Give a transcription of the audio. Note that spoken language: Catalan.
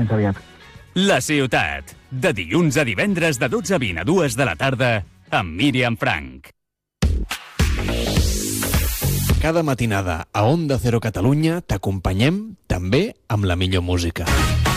Fins aviat. La ciutat, de dilluns a divendres de 12:20 a 2 de la tarda, amb Míriam Frank. Cada matinada a Onda Cero Catalunya t'acompanyem també amb la millor música.